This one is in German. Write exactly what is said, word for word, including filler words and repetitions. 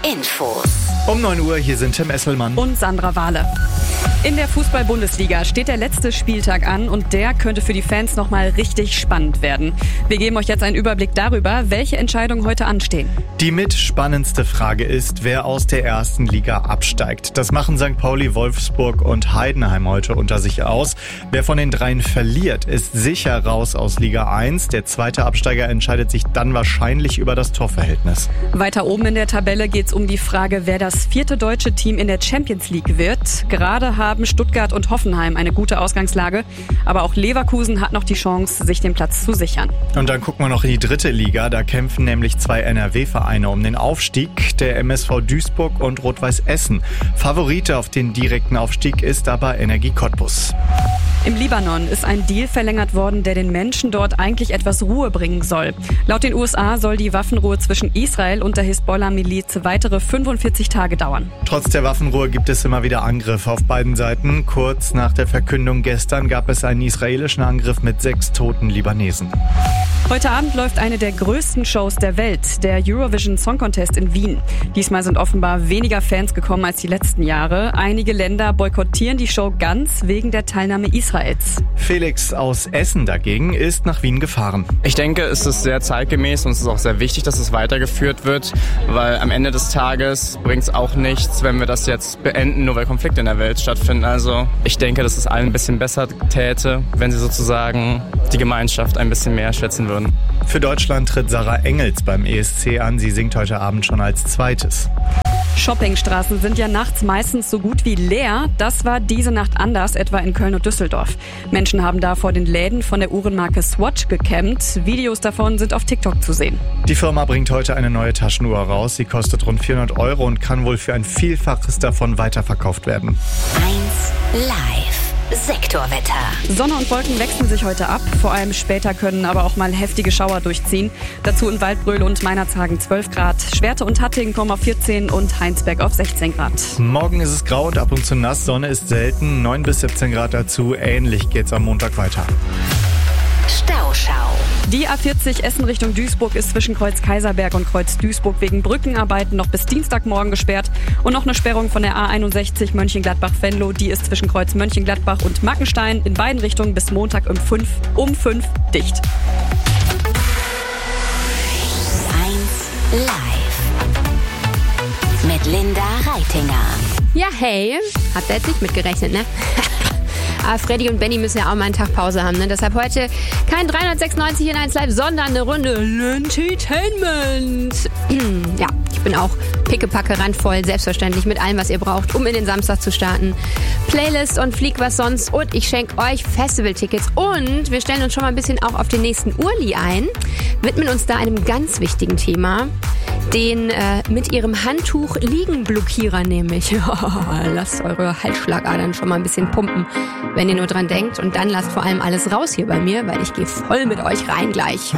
Infos. Um neun Uhr, hier sind Tim Esselmann und Sandra Wahle. In der Fußball-Bundesliga steht der letzte Spieltag an und der könnte für die Fans nochmal richtig spannend werden. Wir geben euch jetzt einen Überblick darüber, welche Entscheidungen heute anstehen. Die mitspannendste Frage ist, wer aus der ersten Liga absteigt. Das machen Sankt Pauli, Wolfsburg und Heidenheim heute unter sich aus. Wer von den dreien verliert, ist sicher raus aus Liga eins. Der zweite Absteiger entscheidet sich dann wahrscheinlich über das Torverhältnis. Weiter oben in der Tabelle geht es um die Frage, wer das vierte deutsche Team in der Champions League wird. Gerade haben Stuttgart und Hoffenheim eine gute Ausgangslage, aber auch Leverkusen hat noch die Chance, sich den Platz zu sichern. Und dann gucken wir noch in die dritte Liga. Da kämpfen nämlich zwei N R W-Vereine um den Aufstieg, der M S V Duisburg und Rot-Weiß Essen. Favorite auf den direkten Aufstieg ist aber Energie Cottbus. Im Libanon ist ein Deal verlängert worden, der den Menschen dort eigentlich etwas Ruhe bringen soll. Laut den U S A soll die Waffenruhe zwischen Israel und der Hisbollah-Miliz weitere fünfundvierzig Tage dauern. Trotz der Waffenruhe gibt es immer wieder Angriffe auf beiden Seiten. Kurz nach der Verkündung gestern gab es einen israelischen Angriff mit sechs toten Libanesen. Heute Abend läuft eine der größten Shows der Welt, der Eurovision Song Contest in Wien. Diesmal sind offenbar weniger Fans gekommen als die letzten Jahre. Einige Länder boykottieren die Show ganz wegen der Teilnahme Israels. Felix aus Essen dagegen ist nach Wien gefahren. Ich denke, es ist sehr zeitgemäß und es ist auch sehr wichtig, dass es weitergeführt wird, weil am Ende des Tages bringt es auch nichts, wenn wir das jetzt beenden, nur weil Konflikte in der Welt stattfinden. Also ich denke, dass es allen ein bisschen besser täte, wenn sie sozusagen die Gemeinschaft ein bisschen mehr schätzen würden. Für Deutschland tritt Sarah Engels beim E S C an. Sie singt heute Abend schon als zweites. Shoppingstraßen sind ja nachts meistens so gut wie leer. Das war diese Nacht anders, etwa in Köln und Düsseldorf. Menschen haben da vor den Läden von der Uhrenmarke Swatch gecampt. Videos davon sind auf TikTok zu sehen. Die Firma bringt heute eine neue Taschenuhr raus. Sie kostet rund vierhundert Euro und kann wohl für ein Vielfaches davon weiterverkauft werden. eins Live. Sektorwetter. Sonne und Wolken wechseln sich heute ab. Vor allem später können aber auch mal heftige Schauer durchziehen. Dazu in Waldbröl und Meinerzhagen zwölf Grad. Schwerte und Hattingen kommen auf vierzehn und Heinsberg auf sechzehn Grad. Morgen ist es grau und ab und zu nass. Sonne ist selten. neun bis siebzehn Grad dazu. Ähnlich geht's am Montag weiter. Stauschau. Die A vierzig Essen Richtung Duisburg ist zwischen Kreuz Kaiserberg und Kreuz Duisburg wegen Brückenarbeiten noch bis Dienstagmorgen gesperrt. Und noch eine Sperrung von der A einundsechzig Mönchengladbach-Venlo. Die ist zwischen Kreuz Mönchengladbach und Mackenstein in beiden Richtungen bis Montag um fünf um fünf dicht. eins Live. Mit Linda Reitinger. Ja, hey. Habt ihr jetzt nicht mitgerechnet, ne? Aber Freddy und Benny müssen ja auch mal einen Tag Pause haben, ne? Deshalb heute kein dreihundertsechsundneunzig in eins Live, sondern eine Runde Entertainment. Ja, ich bin auch pickepacke randvoll, selbstverständlich mit allem, was ihr braucht, um in den Samstag zu starten. Playlist und Flieg was sonst und ich schenke euch Festivaltickets und wir stellen uns schon mal ein bisschen auch auf den nächsten Urli ein, widmen uns da einem ganz wichtigen Thema. Den äh, mit ihrem Handtuch Liegenblockierer nämlich. Lasst eure Halsschlagadern schon mal ein bisschen pumpen, wenn ihr nur dran denkt. Und dann lasst vor allem alles raus hier bei mir, weil ich gehe voll mit euch rein gleich.